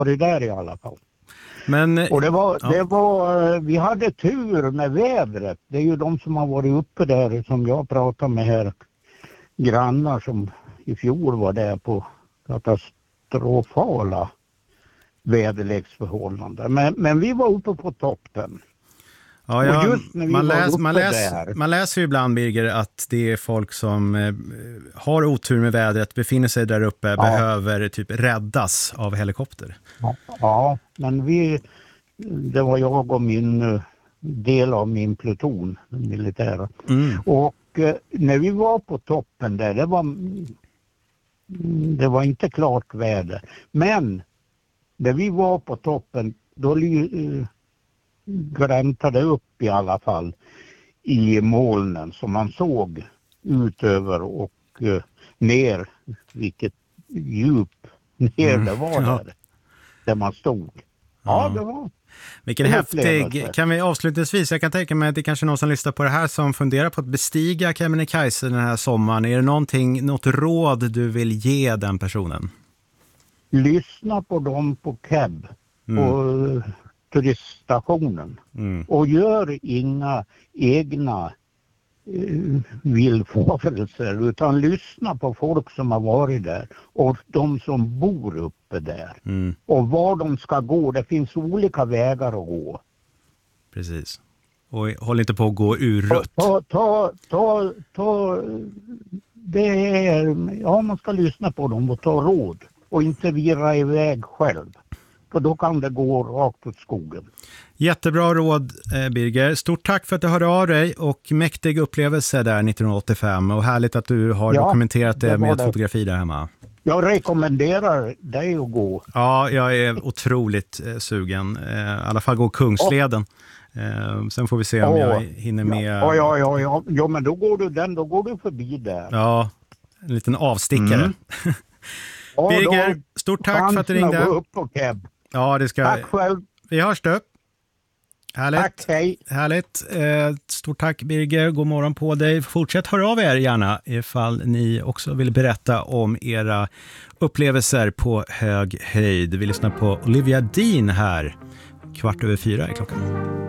varit där i alla fall. Men, och vi hade tur med vädret. Det är ju de som har varit uppe där som jag pratar med här. Grannar som i fjol var där på katastrofala väderleksförhållanden. Men vi var uppe på toppen. Ja, och just när vi man läser ju ibland, Birger, att det är folk som har otur med vädret, befinner sig där uppe, behöver typ räddas av helikopter. Ja, men det var jag och min del av min pluton, den militära. Och när vi var på toppen där, det var inte klart väder. Men när vi var på toppen, då gläntade upp i alla fall i molnen som man såg utöver och ner, vilket djup ner det var där man stod. Ja, det var vilken häftig. Kan vi avslutningsvis, jag kan tänka mig att det kanske är någon som lyssnar på det här som funderar på att bestiga Kebnekaise den här sommaren. Är det något råd du vill ge den personen? Lyssna på dem på Keb på turiststationen och gör inga egna villfarelser utan lyssna på folk som har varit där och de som bor uppe där och var de ska gå. Det finns olika vägar att gå. Precis. Och håll inte på att gå ur rött. Det är, man ska lyssna på dem och ta råd och inte vira iväg själv. För då kan det gå rakt åt skogen. Jättebra råd, Birger. Stort tack för att du hörde av dig och mäktig upplevelse där 1985. Och härligt att du har dokumenterat det med fotografi där hemma. Jag rekommenderar dig att gå. Ja, jag är otroligt sugen. I alla fall gå Kungsleden. Sen får vi se om jag hinner med. Ja, men då går du förbi där. Ja, en liten avstickare. Birger, stort tack för att du ringde. Upp på Keb. Ja, det ska. Tack själv. Vi hörs då. Härligt. Tack, hej. Härligt. Stort tack, Birger. God morgon på dig. Fortsätt höra av er gärna ifall ni också vill berätta om era upplevelser på hög höjd. Vi lyssnar på Olivia Dean här. 4:15 är klockan.